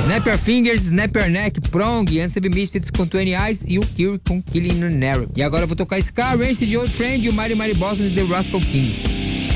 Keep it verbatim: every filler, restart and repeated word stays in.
Snap Your Fingers, Snap Your Neck, Prong, Unseven Misfits com vinte Eyes e o Cure com Killing an Arab. E agora eu vou tocar Scar, Rancid, Old Friend e o Mighty Mighty Boston de The Rascal King.